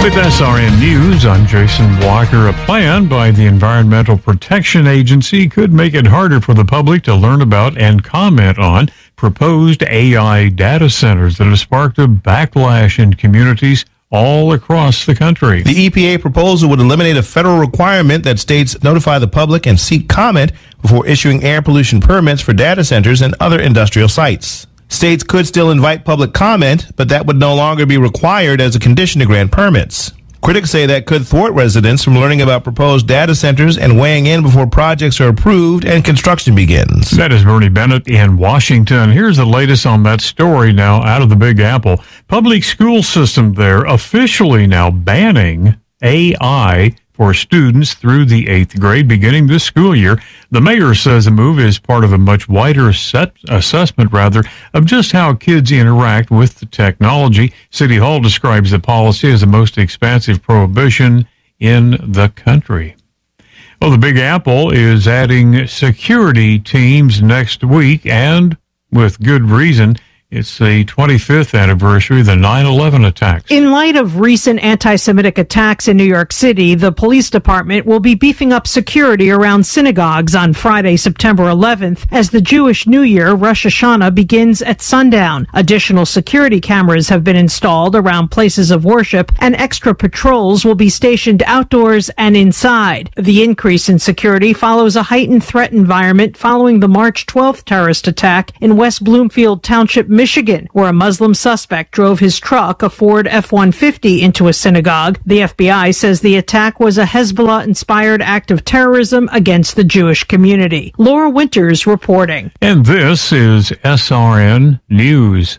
With SRN News, I'm Jason Walker. A plan by the Environmental Protection Agency could make it harder for the public to learn about and comment on proposed AI data centers that have sparked a backlash in communities all across the country. The EPA proposal would eliminate a federal requirement that states notify the public and seek comment before issuing air pollution permits for data centers and other industrial sites. States could still invite public comment, but that would no longer be required as a condition to grant permits. Critics say that could thwart residents from learning about proposed data centers and weighing in before projects are approved and construction begins. That is Bernie Bennett in Washington. Here's the latest on that story now out of the Big Apple. Public school system there officially now banning AI for students through the 8th grade beginning this school year. The mayor says the move is part of a much wider assessment of just how kids interact with the technology. City Hall describes the policy as the most expansive prohibition in the country. Well, the Big Apple is adding security teams next week, and with good reason. It's the 25th anniversary of the 9/11 attacks. In light of recent anti-Semitic attacks in New York City, the police department will be beefing up security around synagogues on Friday, September 11th, as the Jewish New Year, Rosh Hashanah, begins at sundown. Additional security cameras have been installed around places of worship, and extra patrols will be stationed outdoors and inside. The increase in security follows a heightened threat environment following the March 12th terrorist attack in West Bloomfield Township, Michigan, where a Muslim suspect drove his truck, a Ford F-150, into a synagogue. The FBI says the attack was a Hezbollah-inspired act of terrorism against the Jewish community. Laura Winters reporting. And this is SRN News.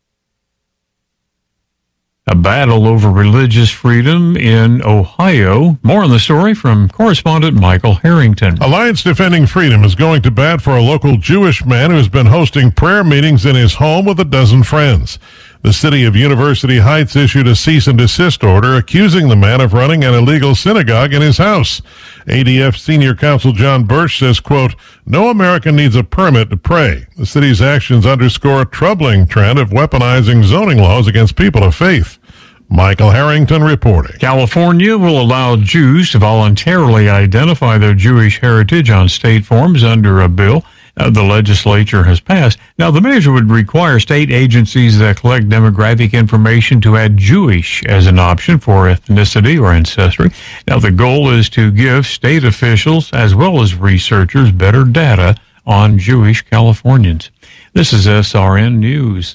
A battle over religious freedom in Ohio. More on the story from correspondent Michael Harrington. Alliance Defending Freedom is going to bat for a local Jewish man who has been hosting prayer meetings in his home with a dozen friends. The city of University Heights issued a cease and desist order accusing the man of running an illegal synagogue in his house. ADF Senior Counsel John Birch says, quote, "No American needs a permit to pray." The city's actions underscore a troubling trend of weaponizing zoning laws against people of faith. Michael Harrington reporting. California will allow Jews to voluntarily identify their Jewish heritage on state forms under a bill the legislature has passed. Now, the measure would require state agencies that collect demographic information to add Jewish as an option for ethnicity or ancestry. Now, the goal is to give state officials as well as researchers better data on Jewish Californians. This is SRN News.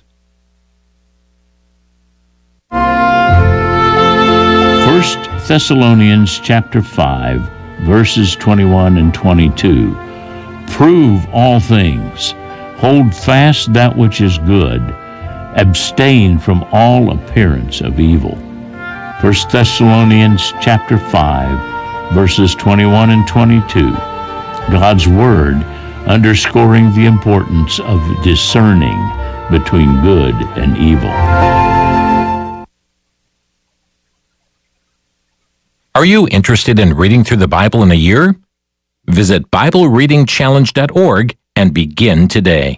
First Thessalonians chapter 5, verses 21 and 22. Prove all things, hold fast that which is good, abstain from all appearance of evil. First Thessalonians chapter 5, verses 21 and 22. God's Word underscoring the importance of discerning between good and evil. Are you interested in reading through the Bible in a year? Visit BibleReadingChallenge.org and begin today.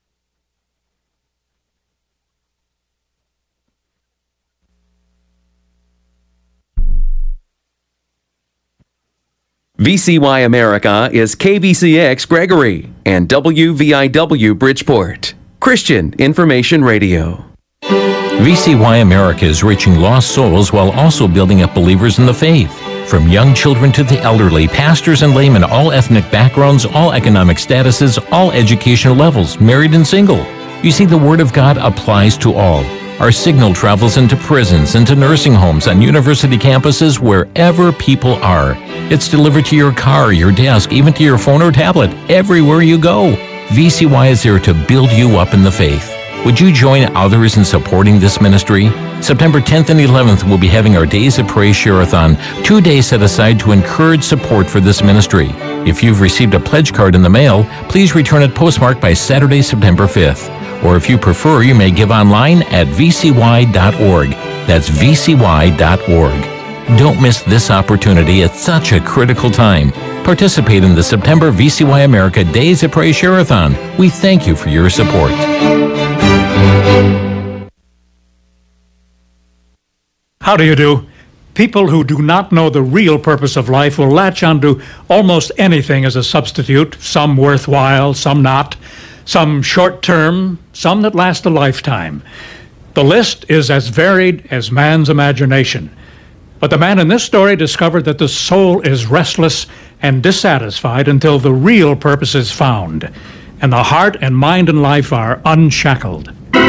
VCY America is KVCX Gregory and WVIW Bridgeport. Christian Information Radio. VCY America is reaching lost souls while also building up believers in the faith. From young children to the elderly, pastors and laymen, all ethnic backgrounds, all economic statuses, all educational levels, married and single. You see, the Word of God applies to all. Our signal travels into prisons, into nursing homes, on university campuses, wherever people are. It's delivered to your car, your desk, even to your phone or tablet, everywhere you go. VCY is there to build you up in the faith. Would you join others in supporting this ministry? September 10th and 11th, we'll be having our Days of Praise Share-a-thon, 2 days set aside to encourage support for this ministry. If you've received a pledge card in the mail, please return it postmarked by Saturday, September 5th. Or if you prefer, you may give online at vcy.org. That's vcy.org. Don't miss this opportunity at such a critical time. Participate in the September VCY America Days of Praise Share-a-thon. We thank you for your support. How do you do? People who do not know the real purpose of life will latch onto almost anything as a substitute, some worthwhile, some not, some short-term, some that last a lifetime. The list is as varied as man's imagination. But the man in this story discovered that the soul is restless and dissatisfied until the real purpose is found, and the heart and mind and life are unshackled.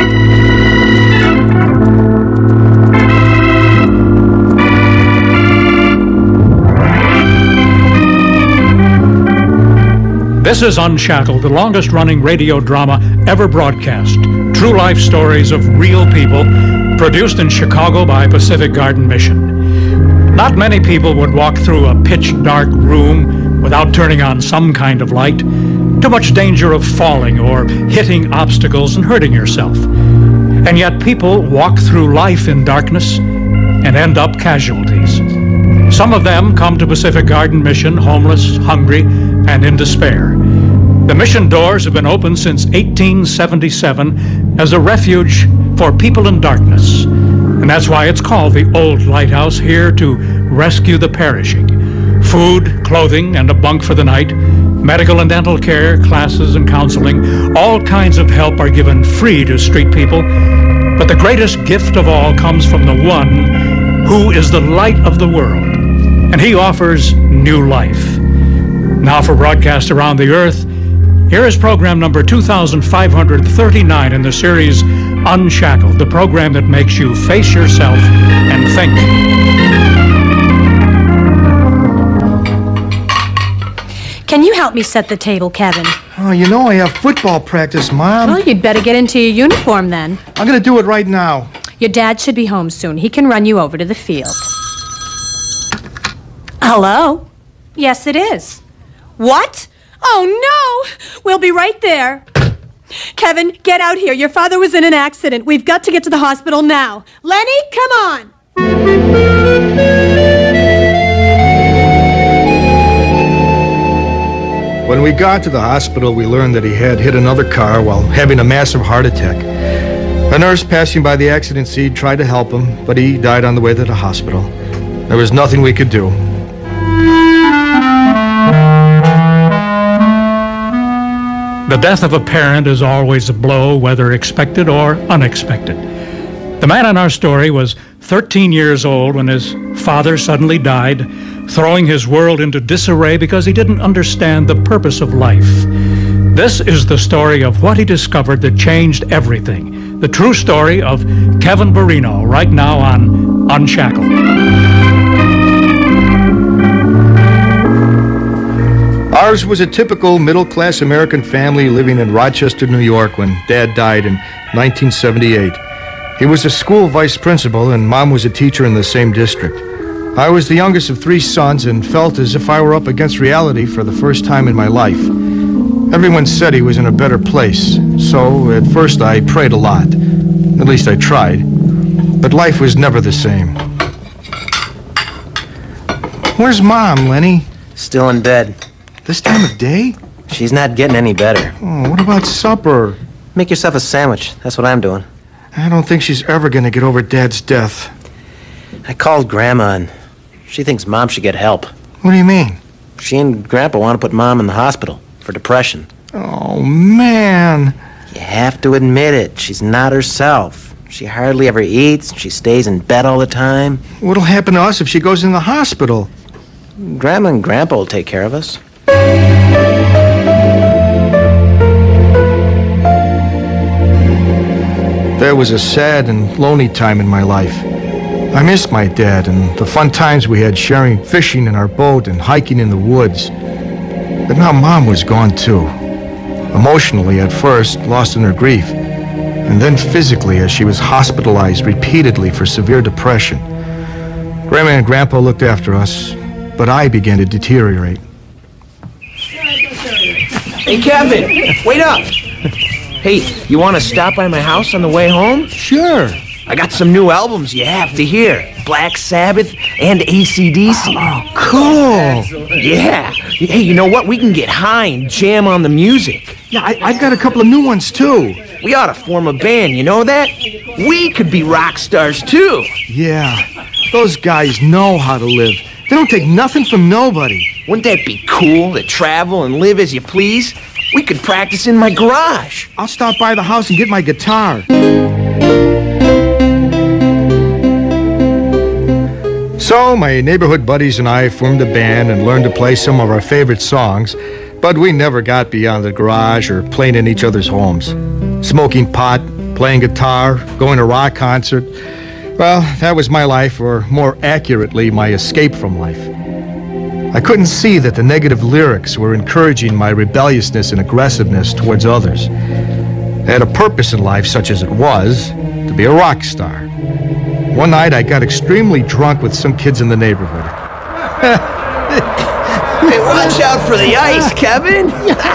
This is Unshackled, the longest-running radio drama ever broadcast. True life stories of real people, produced in Chicago by Pacific Garden Mission. Not many people would walk through a pitch-dark room without turning on some kind of light. Too much danger of falling or hitting obstacles and hurting yourself. And yet people walk through life in darkness and end up casualties. Some of them come to Pacific Garden Mission homeless, hungry, and in despair. The mission doors have been open since 1877 as a refuge for people in darkness. And that's why it's called the Old Lighthouse, here to rescue the perishing. Food, clothing, and a bunk for the night, medical and dental care, classes and counseling, all kinds of help are given free to street people. But the greatest gift of all comes from the one who is the light of the world. And he offers new life. Now for broadcast around the earth, here is program number 2539 in the series Unshackled, the program that makes you face yourself and think. Can you help me set the table, Kevin? Oh, you know I have football practice, Mom. Well, you'd better get into your uniform then. I'm going to do it right now. Your dad should be home soon. He can run you over to the field. Hello? Yes, it is. What? Oh, no! We'll be right there. Kevin, get out here. Your father was in an accident. We've got to get to the hospital now. Lenny, come on! When we got to the hospital, we learned that he had hit another car while having a massive heart attack. A nurse passing by the accident scene tried to help him, but he died on the way to the hospital. There was nothing we could do. The death of a parent is always a blow, whether expected or unexpected. The man in our story was 13 years old when his father suddenly died, throwing his world into disarray because he didn't understand the purpose of life. This is the story of what he discovered that changed everything. The true story of Kevin Barino, right now on Unshackled. Ours was a typical middle-class American family living in Rochester, New York when Dad died in 1978. He was a school vice principal and Mom was a teacher in the same district. I was the youngest of 3 sons and felt as if I were up against reality for the first time in my life. Everyone said he was in a better place, so at first I prayed a lot. At least I tried. But life was never the same. Where's Mom, Lenny? Still in bed. This time of day? She's not getting any better. Oh, what about supper? Make yourself a sandwich. That's what I'm doing. I don't think she's ever going to get over Dad's death. I called Grandma, and she thinks Mom should get help. What do you mean? She and Grandpa want to put Mom in the hospital for depression. Oh, man. You have to admit it. She's not herself. She hardly ever eats. She stays in bed all the time. What'll happen to us if she goes in the hospital? Grandma and Grandpa will take care of us. There was a sad and lonely time in my life. I missed my dad and the fun times we had sharing fishing in our boat and hiking in the woods. But now Mom was gone too. Emotionally at first, lost in her grief, and then physically as she was hospitalized repeatedly for severe depression. Grandma and Grandpa looked after us, but I began to deteriorate. Hey, Kevin, wait up. Hey, you want to stop by my house on the way home? Sure. I got some new albums you have to hear. Black Sabbath and AC/DC. Oh, cool. Yeah. Hey, you know what? We can get high and jam on the music. Yeah, I've got a couple of new ones, too. We ought to form a band, you know that? We could be rock stars, too. Yeah. Those guys know how to live. They don't take nothing from nobody. Wouldn't that be cool to travel and live as you please? We could practice in my garage. I'll stop by the house and get my guitar. So, my neighborhood buddies and I formed a band and learned to play some of our favorite songs, but we never got beyond the garage or playing in each other's homes. Smoking pot, playing guitar, going to rock concert. Well, that was my life, or more accurately, my escape from life. I couldn't see that the negative lyrics were encouraging my rebelliousness and aggressiveness towards others. I had a purpose in life, such as it was, to be a rock star. One night, I got extremely drunk with some kids in the neighborhood. Hey, watch out for the ice, Kevin.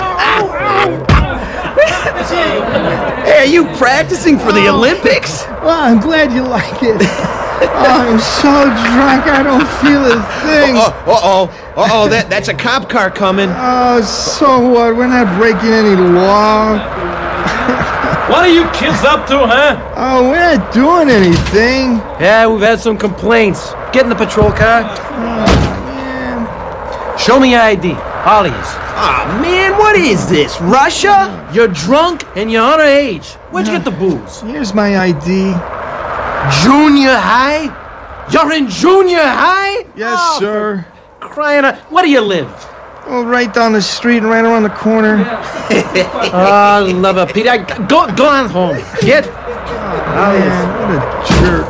Hey, are you practicing for the Olympics? Well, I'm glad you like it. I'm so drunk I don't feel a thing. Uh-oh, that's a cop car coming. Oh, so what? We're not breaking any law. What are you kids up to, huh? Oh, we're not doing anything. Yeah, we've had some complaints. Get in the patrol car. Man. Show me your ID. All of yous. Aw, man, what is this, Russia? You're drunk and you're underage. Where'd you get the booze? Here's my ID. Junior high? You're in junior high? Yes, sir. Crying out. Where do you live? Oh, right down the street and right around the corner. Oh, love it, Peter. Go on home. Get. Oh, man, what a jerk.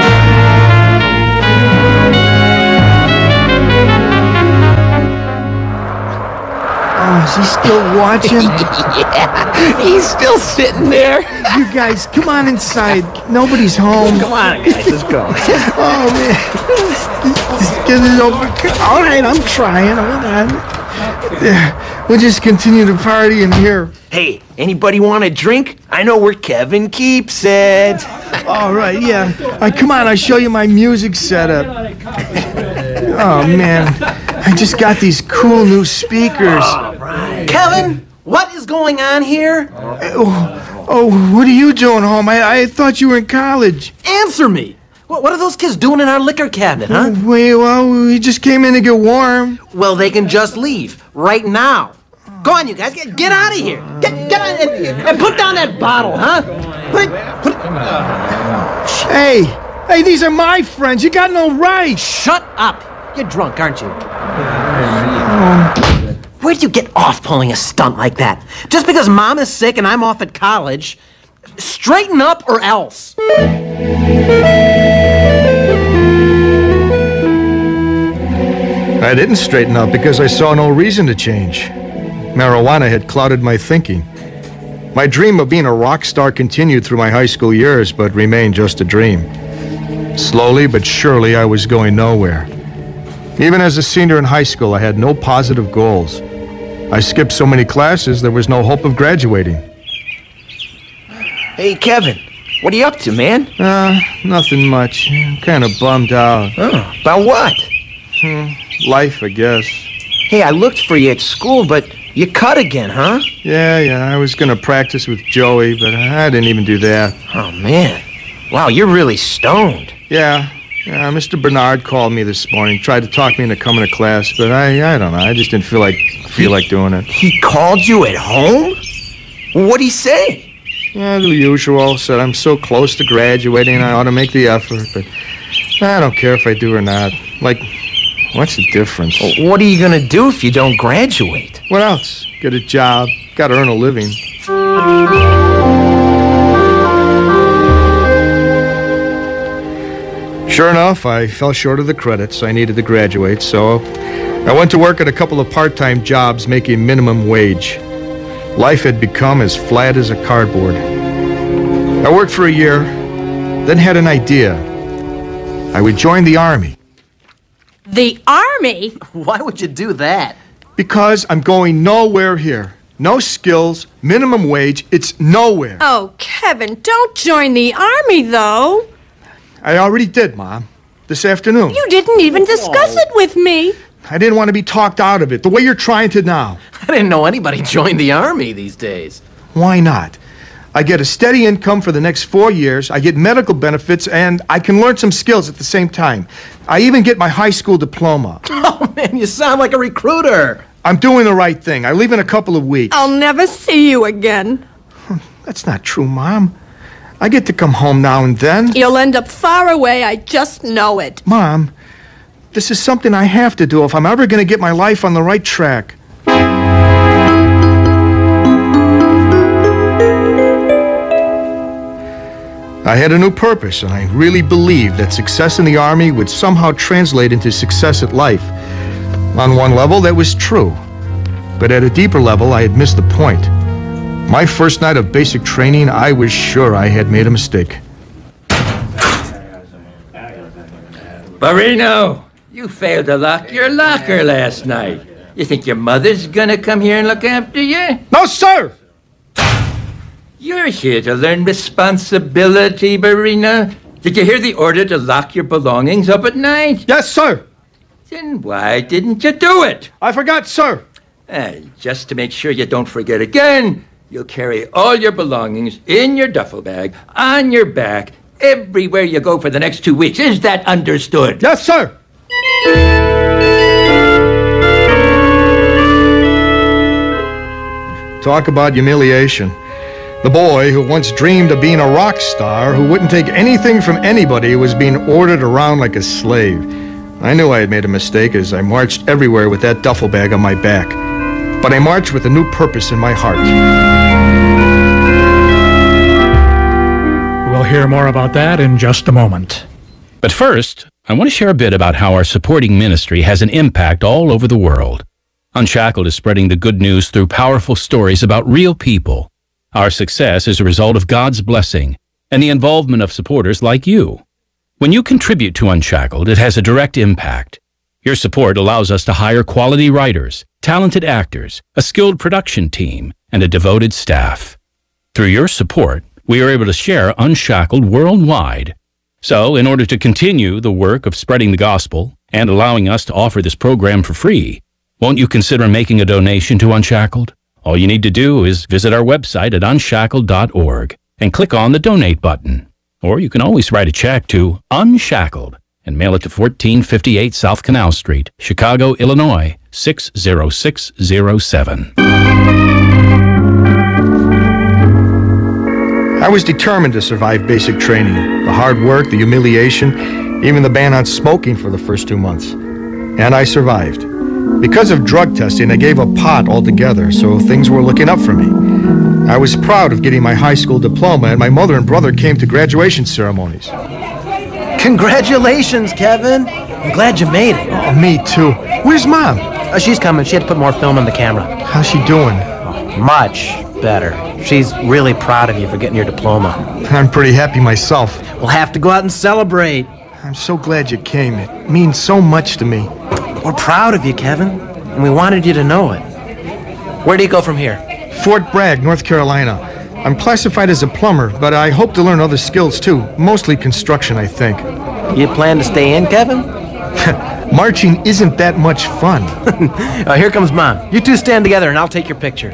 Oh, is he still watching? Yeah, he's still sitting there. You guys, come on inside. Nobody's home. Come on, guys, let's go. Oh, man. Just get it over. All right, I'm trying. Hold on. We'll just continue to party in here. Hey, anybody want a drink? I know where Kevin keeps it. All right, yeah. All right, come on, I'll show you my music setup. Oh, man. I just got these cool new speakers. Kevin, what is going on here? Oh, what are you doing home? I thought you were in college. Answer me. What are those kids doing in our liquor cabinet, huh? We just came in to get warm. Well, they can just leave right now. Go on, you guys. Get out of here. Get on and put down that bottle, huh? Put it. Hey, these are my friends. You got no right. Shut up. You're drunk, aren't you? Where'd you get off pulling a stunt like that? Just because Mom is sick and I'm off at college? Straighten up or else. I didn't straighten up because I saw no reason to change. Marijuana had clouded my thinking. My dream of being a rock star continued through my high school years, but remained just a dream. Slowly but surely, I was going nowhere. Even as a senior in high school, I had no positive goals. I skipped so many classes, there was no hope of graduating. Hey, Kevin, what are you up to, man? Nothing much. I'm kind of bummed out. Oh, about what? Life, I guess. Hey, I looked for you at school, but you cut again, huh? Yeah, I was going to practice with Joey, but I didn't even do that. Oh, man. Wow, you're really stoned. Yeah, Mr. Bernard called me this morning, tried to talk me into coming to class, but I don't know. I just didn't feel like doing it. He called you at home? What'd he say? Yeah, the usual. Said I'm so close to graduating, I ought to make the effort, but I don't care if I do or not. Like, what's the difference? Well, what are you gonna do if you don't graduate? What else? Get a job. Gotta earn a living. Sure enough, I fell short of the credits I needed to graduate, so I went to work at a couple of part-time jobs making minimum wage. Life had become as flat as a cardboard. I worked for a year, then had an idea. I would join the Army. The Army? Why would you do that? Because I'm going nowhere here. No skills, minimum wage, it's nowhere. Oh, Kevin, don't join the Army, though. I already did, Mom. This afternoon. You didn't even discuss it with me. I didn't want to be talked out of it, the way you're trying to now. I didn't know anybody joined the Army these days. Why not? I get a steady income for the next 4 years, I get medical benefits, and I can learn some skills at the same time. I even get my high school diploma. Oh, man, you sound like a recruiter. I'm doing the right thing. I leave in a couple of weeks. I'll never see you again. That's not true, Mom. I get to come home now and then. You'll end up far away, I just know it. Mom, this is something I have to do if I'm ever going to get my life on the right track. I had a new purpose, and I really believed that success in the Army would somehow translate into success at life. On one level, that was true. But at a deeper level, I had missed the point. My first night of basic training, I was sure I had made a mistake. Marino, you failed to lock your locker last night. You think your mother's gonna come here and look after you? No, sir! You're here to learn responsibility, Marino. Did you hear the order to lock your belongings up at night? Yes, sir. Then why didn't you do it? I forgot, sir. Just to make sure you don't forget again, you'll carry all your belongings in your duffel bag, on your back, everywhere you go for the next 2 weeks. Is that understood? Yes, sir. Talk about humiliation. The boy who once dreamed of being a rock star, who wouldn't take anything from anybody, was being ordered around like a slave. I knew I had made a mistake as I marched everywhere with that duffel bag on my back. But I marched with a new purpose in my heart. We'll hear more about that in just a moment. But first, I want to share a bit about how our supporting ministry has an impact all over the world. Unshackled is spreading the good news through powerful stories about real people. Our success is a result of God's blessing and the involvement of supporters like you. When you contribute to Unshackled, it has a direct impact. Your support allows us to hire quality writers, talented actors, a skilled production team, and a devoted staff. Through your support, we are able to share Unshackled worldwide. So, in order to continue the work of spreading the gospel and allowing us to offer this program for free, won't you consider making a donation to Unshackled? All you need to do is visit our website at unshackled.org and click on the donate button. Or you can always write a check to Unshackled and mail it to 1458 South Canal Street, Chicago, Illinois, 60607. I was determined to survive basic training, the hard work, the humiliation, even the ban on smoking for the first 2 months. And I survived. Because of drug testing, I gave up pot altogether, so things were looking up for me. I was proud of getting my high school diploma, and my mother and brother came to graduation ceremonies. Congratulations, Kevin. I'm glad you made it. Oh, me too. Where's Mom? She's coming. She had to put more film on the camera. How's she doing? Much better. She's really proud of you for getting your diploma. I'm pretty happy myself. We'll have to go out and celebrate. I'm so glad you came. It means so much to me. We're proud of you, Kevin, and we wanted you to know it. Where do you go from here? Fort Bragg, North Carolina. I'm classified as a plumber, but I hope to learn other skills too. Mostly construction, I think. You plan to stay in, Kevin? Marching isn't that much fun. Here comes Mom. You two stand together and I'll take your picture.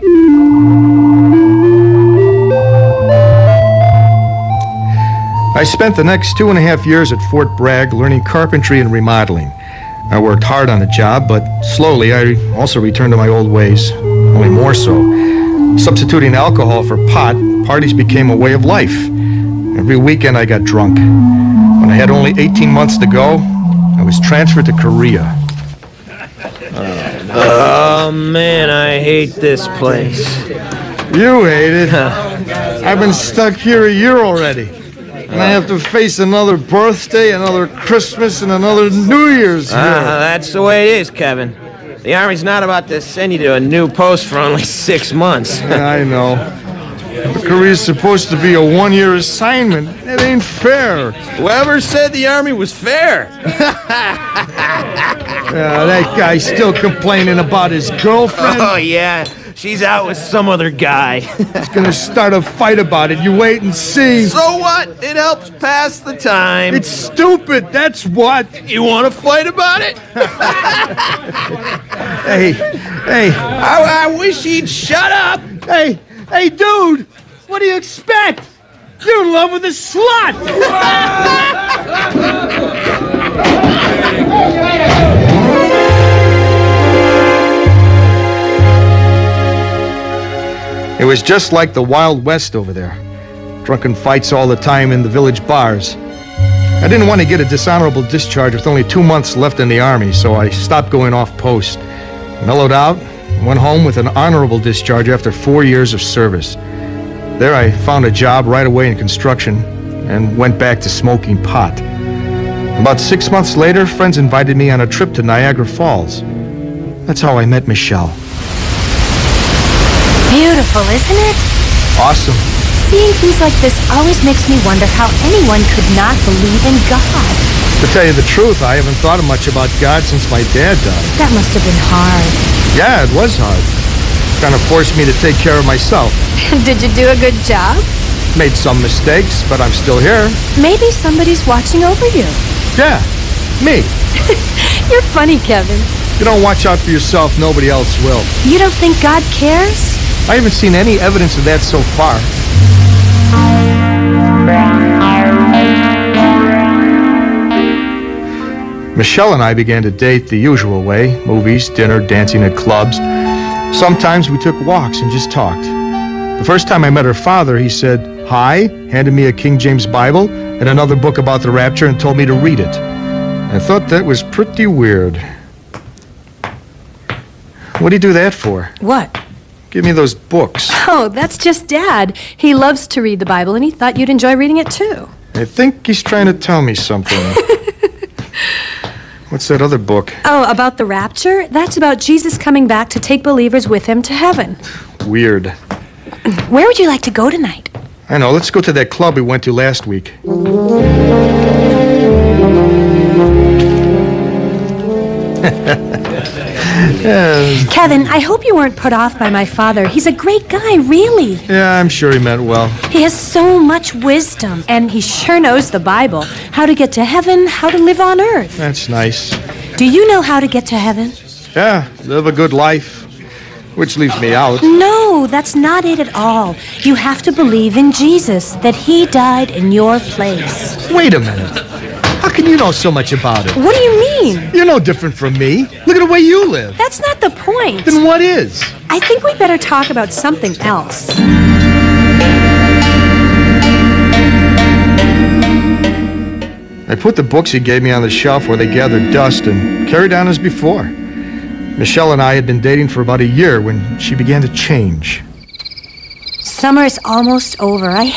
I spent the next 2.5 years at Fort Bragg learning carpentry and remodeling. I worked hard on the job, but slowly I also returned to my old ways, only more so. Substituting alcohol for pot, parties became a way of life. Every weekend I got drunk. When I had only 18 months to go, I was transferred to Korea. Oh, man, I hate this place. You hate it? I've been stuck here a year already. And I have to face another birthday, another Christmas, and another New Year's here. That's the way it is, Kevin. The Army's not about to send you to a new post for only 6 months. Yeah, I know. But Korea's supposed to be a 1-year assignment. It ain't fair. Whoever said the Army was fair? That guy's still complaining about his girlfriend. Oh, yeah. She's out with some other guy. He's gonna start a fight about it. You wait and see. So what? It helps pass the time. It's stupid, that's what. You want to fight about it? Hey. I wish he'd shut up. Hey, dude. What do you expect? You're in love with a slut! It was just like the Wild West over there. Drunken fights all the time in the village bars. I didn't want to get a dishonorable discharge with only 2 months left in the Army, so I stopped going off post. Mellowed out, went home with an honorable discharge after 4 years of service. There I found a job right away in construction and went back to smoking pot. About 6 months later, friends invited me on a trip to Niagara Falls. That's how I met Michelle. Beautiful, isn't it? Awesome. Seeing things like this always makes me wonder how anyone could not believe in God. To tell you the truth, I haven't thought much about God since my dad died. That must have been hard. Yeah, it was hard. Kind of forced me to take care of myself. Did you do a good job? Made some mistakes, but I'm still here. Maybe somebody's watching over you. Yeah, me. You're funny, Kevin. You don't watch out for yourself, nobody else will. You don't think God cares? I haven't seen any evidence of that so far. Michelle and I began to date the usual way: movies, dinner, dancing at clubs. Sometimes we took walks and just talked. The first time I met her father, he said hi, handed me a King James Bible and another book about the rapture and told me to read it. I thought that was pretty weird. What do you do that for? What? Give me those books. Oh, that's just Dad. He loves to read the Bible, and he thought you'd enjoy reading it, too. I think he's trying to tell me something. What's that other book? Oh, about the rapture? That's about Jesus coming back to take believers with him to heaven. Weird. Where would you like to go tonight? I know. Let's go to that club we went to last week. Kevin, I hope you weren't put off by my father. He's a great guy, really. Yeah, I'm sure he meant well. He has so much wisdom, and he sure knows the Bible. How to get to heaven, how to live on earth. That's nice. Do you know how to get to heaven? Yeah, live a good life. Which leaves me out. No, that's not it at all. You have to believe in Jesus, that he died in your place. Wait a minute. How can you know so much about it? What do you mean? You're no different from me. Look at the way you live. That's not the point. Then what is? I think we better talk about something else. I put the books he gave me on the shelf where they gathered dust and carried on as before. Michelle and I had been dating for about a year when she began to change. Summer is almost over. I